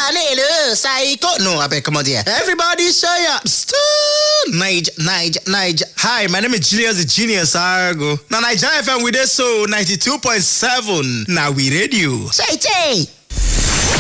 Canelo, Psycho. No, I beg, come on here. Everybody show up. Nige. Hi, my name is Julius the Genius Argo. Now, Nigeria FM with us, so 92.7. Now we radio. Say.